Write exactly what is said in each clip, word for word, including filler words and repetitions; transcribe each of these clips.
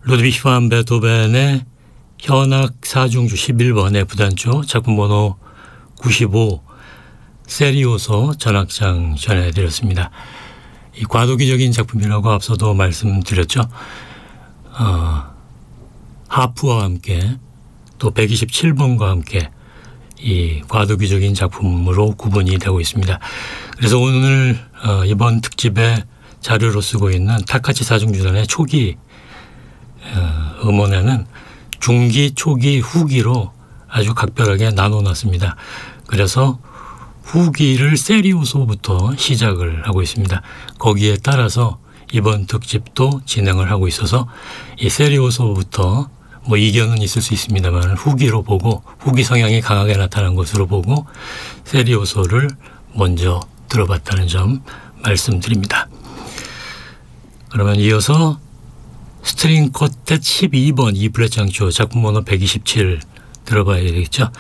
루드비히 van 베토벤의 현악 사중주 십일 번 F단조 작품 번호 구십오 세리오소 전악장 전해드렸습니다. 이 과도기적인 작품이라고 앞서도 말씀드렸죠. 어, 하프와 함께 또 백이십칠 번과 함께 이 과도기적인 작품으로 구분이 되고 있습니다. 그래서 오늘 어, 이번 특집의 자료로 쓰고 있는 타카치 사중주단의 초기 어, 음원에는 중기, 초기, 후기로 아주 각별하게 나눠놨습니다. 그래서 후기를 세리오소부터 시작을 하고 있습니다. 거기에 따라서 이번 특집도 진행을 하고 있어서 이 세리오소부터 뭐 이견은 있을 수 있습니다만 후기로 보고 후기 성향이 강하게 나타난 것으로 보고 세리오소를 먼저 들어봤다는 점 말씀드립니다. 그러면 이어서 스트링 쿼텟 십이 번 E 플랫 장조 작품 번호 백이십칠 들어봐야 되겠죠.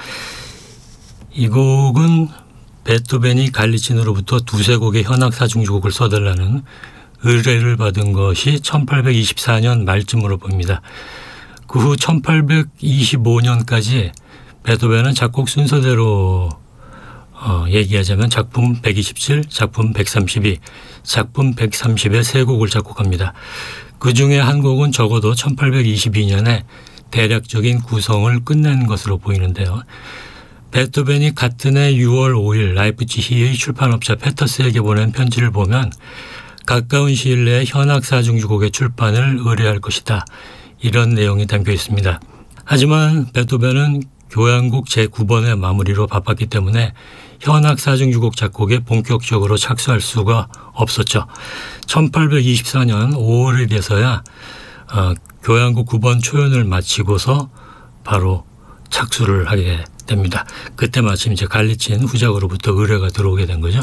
이 곡은 베토벤이 갈리친으로부터 두세 곡의 현악 사중주곡을 써달라는 의뢰를 받은 것이 천팔백이십사 년 말쯤으로 봅니다. 그 후 천팔백이십오 년까지 베토벤은 작곡 순서대로 어, 얘기하자면 작품 백이십칠, 작품 백삼십이, 작품 백삼십의 세 곡을 작곡합니다. 그중에 한 곡은 적어도 천팔백이십이 년에 대략적인 구성을 끝낸 것으로 보이는데요. 베토벤이 같은 해 유월 오일 라이프치히의 출판업자 페터스에게 보낸 편지를 보면 가까운 시일 내에 현악 사중주곡의 출판을 의뢰할 것이다. 이런 내용이 담겨 있습니다. 하지만 베토벤은 교향곡 제구 번의 마무리로 바빴기 때문에 현악 사중주곡 작곡에 본격적으로 착수할 수가 없었죠. 천팔백이십사 년 오월이 돼서야 어, 교향곡 구 번 초연을 마치고서 바로 착수를 하게 됩니다. 그때 마침 이제 갈리친 후작으로부터 의뢰가 들어오게 된 거죠.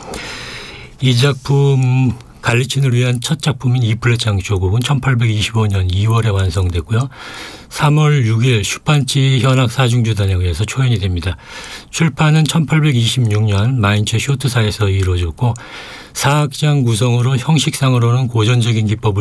이 작품 갈리친을 위한 첫 작품인 E 플랫 장조곡은 천팔백이십오 년 이월에 완성됐고요. 삼월 육일 슈판치 현악 사중주단에 의해서 초연이 됩니다. 출판은 천팔백이십육 년 마인츠 쇼트사에서 이루어졌고 사악장 구성으로 형식상으로는 고전적인 기법을